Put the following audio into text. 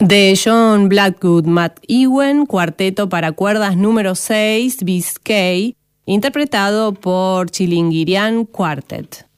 De John Blackwood McEwen, cuarteto para cuerdas número 6, Biscay, interpretado por Chilingirian Quartet.